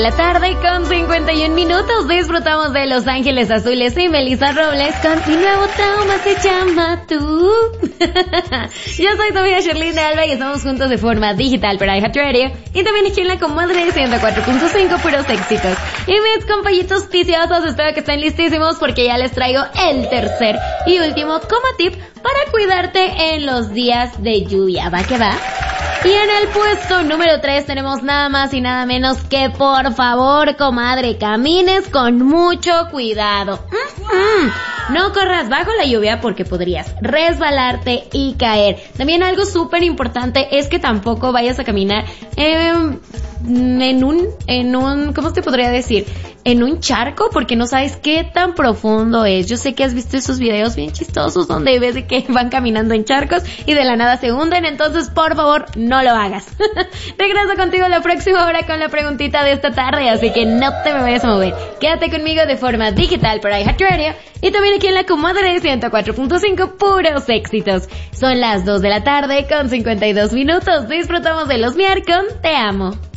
La tarde con 51 minutos disfrutamos de Los Ángeles Azules y Melissa Robles con mi nuevo trauma se llama tú. Yo soy tu amiga Sherlyn de Alba y estamos juntos de forma digital para iHeartRadio y también aquí en la comadre 104.5 puros éxitos. Y mis compañitos ticiosos, espero que estén listísimos porque ya les traigo el tercer y último como tip para cuidarte en los días de lluvia. ¿Va que va? Y en el puesto número 3 tenemos nada más y nada menos que, por favor, comadre, camines con mucho cuidado. No corras bajo la lluvia porque podrías resbalarte y caer. También algo súper importante es que tampoco vayas a caminar en un, ¿cómo te podría decir? En un charco, porque no sabes qué tan profundo es. Yo sé que has visto esos videos bien chistosos donde ves de que van caminando en charcos y de la nada se hunden, entonces por favor no lo hagas. Regreso contigo la próxima hora con la preguntita de esta tarde, así que no te me vayas a mover. Quédate conmigo de forma digital por iHeartRadio y también aquí en la comadre de 104.5 puros éxitos. Son las 2 de la tarde con 52 minutos. Disfrutamos de los miércoles. Te amo.